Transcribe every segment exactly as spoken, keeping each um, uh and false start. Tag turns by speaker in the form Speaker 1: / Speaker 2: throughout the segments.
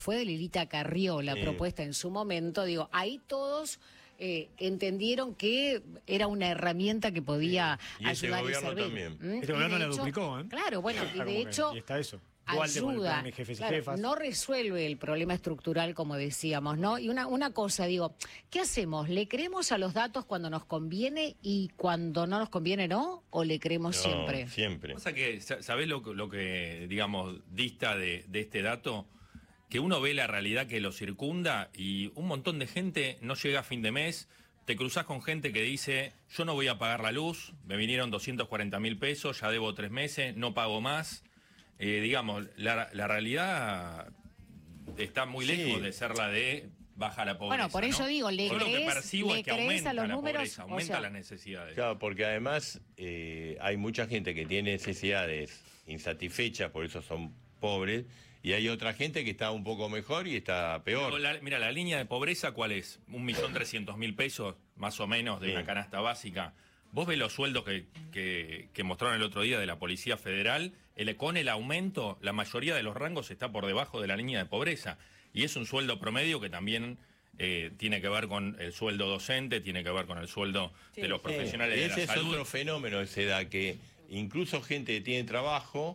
Speaker 1: fue de Lilita Carrió la
Speaker 2: Sí.
Speaker 1: propuesta en su momento, digo, ahí todos eh, entendieron que era una herramienta que podía
Speaker 2: Sí. Y este
Speaker 1: ayudar y
Speaker 2: gobierno
Speaker 1: servir.
Speaker 2: también.
Speaker 1: ¿Mm?
Speaker 3: Este
Speaker 1: Y
Speaker 3: gobierno
Speaker 1: de
Speaker 3: la
Speaker 1: hecho-
Speaker 3: duplicó, ¿eh?
Speaker 1: Claro, bueno, y
Speaker 3: Está
Speaker 1: de
Speaker 3: como que-
Speaker 1: hecho
Speaker 3: y está eso. Igual de con el
Speaker 1: ayuda,
Speaker 3: plan de jefes y
Speaker 1: claro,
Speaker 3: jefas.
Speaker 1: no resuelve el problema estructural, como decíamos, ¿no? Y una, una cosa, digo, ¿qué hacemos? ¿Le creemos a los datos cuando nos conviene y cuando no nos conviene no? ¿O le creemos
Speaker 2: No,
Speaker 1: siempre?
Speaker 2: Siempre.
Speaker 4: Pasa que, sa- ¿sabés lo, que- lo que, digamos, dista de, de este dato? Que uno ve la realidad que lo circunda y un montón de gente no llega a fin de mes. Te cruzás con gente que dice, yo no voy a pagar la luz, me vinieron doscientos cuarenta mil pesos, ya debo tres meses, no pago más. Eh, digamos, la, la realidad está muy
Speaker 2: Sí.
Speaker 4: lejos de ser la de baja la pobreza.
Speaker 1: Bueno, por eso
Speaker 4: ¿no?
Speaker 1: digo, ¿le
Speaker 4: Yo lo que
Speaker 1: crees-
Speaker 4: percibo
Speaker 1: le
Speaker 4: es que
Speaker 1: crees
Speaker 4: aumenta
Speaker 1: a los
Speaker 4: la
Speaker 1: números?
Speaker 4: pobreza,
Speaker 1: O
Speaker 4: aumenta
Speaker 1: sea-
Speaker 4: las necesidades.
Speaker 2: Claro, porque además eh, hay mucha gente que tiene necesidades insatisfechas, por eso son pobres, y hay otra gente que está un poco mejor y está peor.
Speaker 4: Pero la- mira, la línea de pobreza, ¿cuál es? Un millón trescientos mil pesos, más o menos, de
Speaker 2: Sí.
Speaker 4: una canasta básica. Vos ves los sueldos que, que, que mostraron el otro día de la Policía Federal, el, con el aumento, la mayoría de los rangos está por debajo de la línea de pobreza. Y es un sueldo promedio que también eh, tiene que ver con el sueldo docente, tiene que ver con el sueldo de los profesionales
Speaker 2: Y
Speaker 4: de
Speaker 2: ese
Speaker 4: la
Speaker 2: es
Speaker 4: salud.
Speaker 2: otro fenómeno de esa edad, que incluso gente que tiene trabajo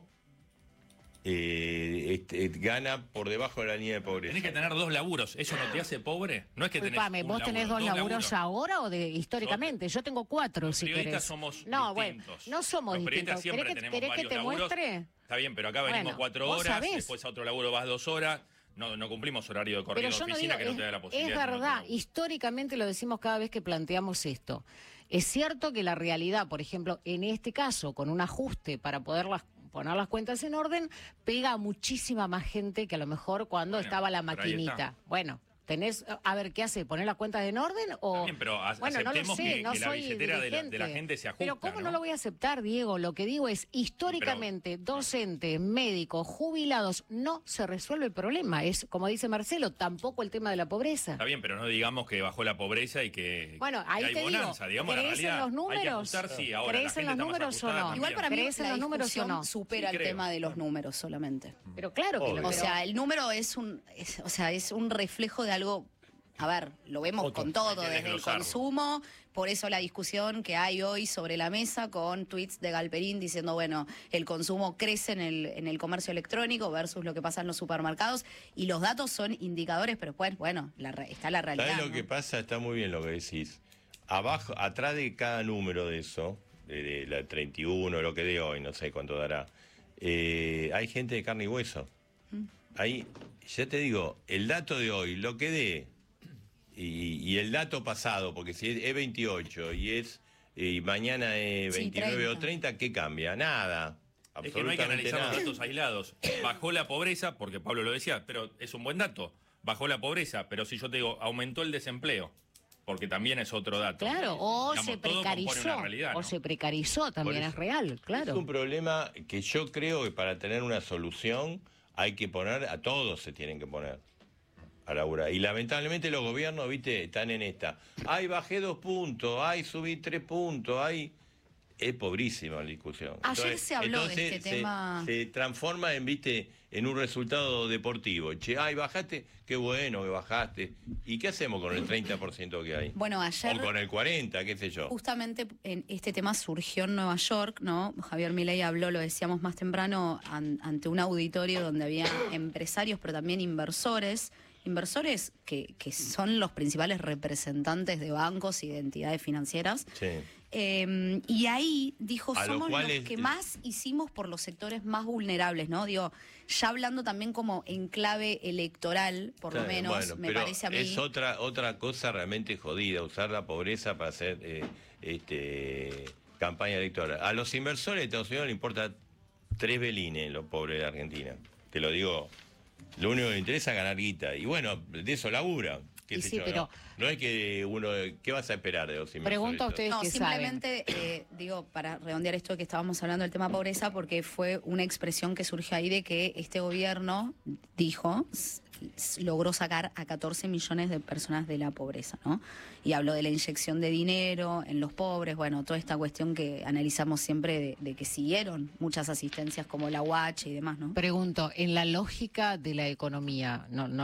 Speaker 2: eh, este, gana por debajo de la línea de pobreza.
Speaker 4: Tenés que tener dos laburos, ¿eso no te hace pobre? No es que tenés
Speaker 1: Disculpame,
Speaker 4: un
Speaker 1: ¿vos tenés
Speaker 4: laburo,
Speaker 1: dos laburos
Speaker 4: laburos.
Speaker 1: ahora o de históricamente? Yo tengo cuatro,
Speaker 4: Los
Speaker 1: si
Speaker 4: periodistas
Speaker 1: querés.
Speaker 4: somos
Speaker 1: no, bueno,
Speaker 4: distintos.
Speaker 1: no somos
Speaker 4: Los periodistas
Speaker 1: distintos.
Speaker 4: siempre
Speaker 1: ¿Querés que,
Speaker 4: tenemos
Speaker 1: querés que
Speaker 4: varios
Speaker 1: te
Speaker 4: laburos.
Speaker 1: muestre?
Speaker 4: Está bien, pero acá venimos
Speaker 1: Bueno,
Speaker 4: cuatro
Speaker 1: vos
Speaker 4: horas,
Speaker 1: sabés.
Speaker 4: después a otro laburo vas dos horas. No, no cumplimos horario de
Speaker 1: Pero
Speaker 4: corrido de
Speaker 1: yo no
Speaker 4: oficina
Speaker 1: digo,
Speaker 4: que no
Speaker 1: es,
Speaker 4: te da la
Speaker 1: es
Speaker 4: posibilidad. de tener otro
Speaker 1: verdad,
Speaker 4: laburo.
Speaker 1: históricamente lo decimos cada vez que planteamos esto. Es cierto que la realidad, por ejemplo, en este caso, con un ajuste para poder las- poner las cuentas en orden, pega a muchísima más gente que a lo mejor cuando
Speaker 4: Bueno,
Speaker 1: estaba la
Speaker 4: pero ahí
Speaker 1: maquinita.
Speaker 4: está.
Speaker 1: Bueno, tenés, a ver, ¿qué hace? ¿Poner las cuentas en orden o...?
Speaker 4: Está bien, pero a-
Speaker 1: bueno, no lo
Speaker 4: aceptemos
Speaker 1: sé,
Speaker 4: que-
Speaker 1: no
Speaker 4: que la
Speaker 1: soy
Speaker 4: billetera de la- de la
Speaker 1: dirigente.
Speaker 4: gente se
Speaker 1: Pero
Speaker 4: ajusta,
Speaker 1: ¿cómo
Speaker 4: ¿no?
Speaker 1: no lo voy a aceptar, Diego? Lo que digo es, históricamente, docentes, médicos, jubilados, no se resuelve el problema. Es, como dice Marcelo, tampoco el tema de la pobreza.
Speaker 4: Está bien, pero no digamos que bajó la pobreza y que,
Speaker 1: Bueno,
Speaker 4: que
Speaker 1: ahí
Speaker 4: hay
Speaker 1: te
Speaker 4: bonanza.
Speaker 1: digo,
Speaker 4: Digamos la
Speaker 1: ¿crees en
Speaker 4: realidad.
Speaker 1: los números?
Speaker 4: Hay que ajustar, sí, ahora
Speaker 1: ¿Crees
Speaker 4: la
Speaker 1: en
Speaker 4: gente
Speaker 1: los
Speaker 4: está más
Speaker 1: números o
Speaker 4: ajustada
Speaker 1: no?
Speaker 4: también.
Speaker 5: Igual para mí
Speaker 1: ¿Crees en
Speaker 5: la
Speaker 1: los números o
Speaker 5: discusión
Speaker 1: no?
Speaker 5: supera
Speaker 4: Sí,
Speaker 5: el
Speaker 4: creo.
Speaker 5: tema de los números solamente.
Speaker 1: Pero claro que
Speaker 2: Obvio.
Speaker 1: lo
Speaker 5: O
Speaker 1: pero-
Speaker 5: sea, el número es un, es- o sea, es un reflejo de algo. A ver, lo vemos
Speaker 3: Otro.
Speaker 5: con todo,
Speaker 4: Hay que
Speaker 5: desde el
Speaker 4: desglosarlo.
Speaker 5: consumo, por eso la discusión que hay hoy sobre la mesa con tweets de Galperín diciendo, bueno, el consumo crece en el, en el comercio electrónico versus lo que pasa en los supermercados, y los datos son indicadores, pero después, bueno, la re- está la realidad.
Speaker 2: ¿Sabes lo
Speaker 5: ¿no?
Speaker 2: que pasa? Está muy bien lo que decís. Abajo, atrás de cada número de eso, de, de la treinta y uno, lo que de hoy, no sé cuánto dará, eh, hay gente de carne y hueso. Ahí, ya te digo, el dato de hoy, lo que dé, y, y el dato pasado, porque si es, es veintiocho y es y mañana es
Speaker 5: Sí,
Speaker 2: veintinueve o
Speaker 5: treinta.
Speaker 2: treinta, ¿qué cambia? Nada.
Speaker 4: Es que no hay que
Speaker 2: Absolutamente
Speaker 4: analizar
Speaker 2: nada.
Speaker 4: los datos aislados. Bajó la pobreza, porque Pablo lo decía, pero es un buen dato. Bajó la pobreza, pero si yo te digo, aumentó el desempleo, porque también es otro dato.
Speaker 1: Claro, o
Speaker 4: Digamos,
Speaker 1: se
Speaker 4: todo compone
Speaker 1: precarizó,
Speaker 4: una realidad, ¿no?
Speaker 1: o se precarizó, también
Speaker 2: Por
Speaker 1: es
Speaker 2: eso.
Speaker 1: real,
Speaker 2: Es
Speaker 1: claro.
Speaker 2: un problema que yo creo que para tener una solución hay que poner, a todos se tienen que poner a laburar. Y lamentablemente los gobiernos, viste, están en esta. Ay, bajé dos puntos, ay, subí tres puntos, ay... Es pobrísima la discusión.
Speaker 5: Ayer se habló de
Speaker 2: entonces
Speaker 5: este
Speaker 2: se-
Speaker 5: tema.
Speaker 2: Se transforma en, viste, en un resultado deportivo. Che, ay, bajaste, qué bueno que bajaste. ¿Y qué hacemos con el treinta por ciento que hay?
Speaker 5: Bueno, ayer
Speaker 2: O con el cuarenta, qué sé yo.
Speaker 5: justamente en este tema surgió en Nueva York, ¿no? Javier Milei habló, lo decíamos más temprano, an- ante un auditorio donde había empresarios, pero también inversores, inversores que, que son los principales representantes de bancos y de entidades financieras.
Speaker 2: Sí.
Speaker 5: Eh, y ahí dijo,
Speaker 2: A lo
Speaker 5: somos
Speaker 2: cual
Speaker 5: los
Speaker 2: es-
Speaker 5: que más hicimos por los sectores más vulnerables, ¿no? Digo, ya hablando también como en clave electoral, por lo
Speaker 2: Claro,
Speaker 5: menos,
Speaker 2: bueno,
Speaker 5: me
Speaker 2: pero
Speaker 5: parece a mí.
Speaker 2: es otra otra cosa realmente jodida, usar la pobreza para hacer eh, este campaña electoral. A los inversores de Estados Unidos le importa tres belines los pobres de Argentina. Te lo digo, lo único que les interesa es ganar guita. Y bueno, de eso labura. qué
Speaker 1: Y
Speaker 2: sé
Speaker 1: sí,
Speaker 2: yo,
Speaker 1: pero-
Speaker 2: no, no es que uno, ¿qué vas a esperar de los inversores?
Speaker 1: Pregunto a ustedes
Speaker 5: No,
Speaker 1: que
Speaker 5: simplemente eh, digo, para redondear esto que estábamos hablando del tema pobreza, porque fue una expresión que surgió ahí de que este gobierno dijo, s- s- logró sacar a catorce millones de personas de la pobreza, ¿no? Y habló de la inyección de dinero en los pobres, bueno, toda esta cuestión que analizamos siempre de, de que siguieron muchas asistencias como la U H y demás, ¿no?
Speaker 1: Pregunto, en la lógica de la economía, no, no